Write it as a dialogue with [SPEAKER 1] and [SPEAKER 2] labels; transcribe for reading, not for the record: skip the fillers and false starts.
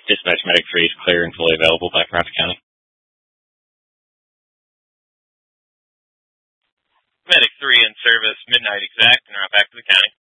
[SPEAKER 1] Dispatch Medic 3 is clear and fully available back in Rapid County.
[SPEAKER 2] Medic 3 in service, midnight exact, and right back to the county.